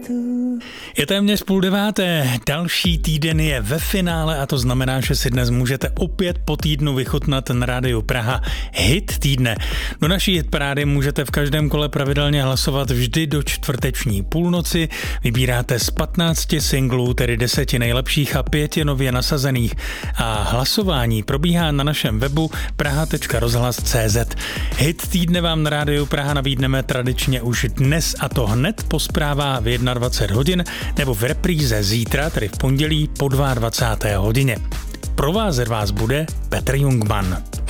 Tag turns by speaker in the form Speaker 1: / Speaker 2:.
Speaker 1: Je téměř 8:30, další týden je ve finále a to znamená, že si dnes můžete opět po týdnu vychutnat na Rádiu Praha hit týdne. Do naší hitparády můžete v každém kole pravidelně hlasovat vždy do čtvrteční půlnoci. Vybíráte z 15 singlů, tedy 10 nejlepších a 5 nově nasazených. A hlasování probíhá na našem webu praha.rozhlas.cz. Hit týdne vám na Rádiu Praha nabídneme tradičně už dnes, a to hned po zprávách v 21 hodin nebo v repríze zítra, tedy v pondělí po 22. hodině. Provázet vás bude Petr Jungmann.